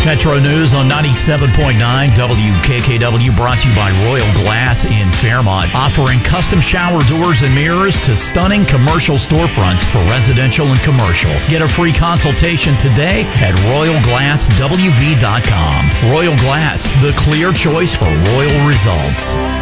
Metro News on 97.9 WKKW, brought to you by Royal Glass in Fairmont, offering custom shower doors and mirrors to stunning commercial storefronts for residential and commercial. Get a free consultation today at RoyalGlassWV.com. Royal Glass, the clear choice for royal results.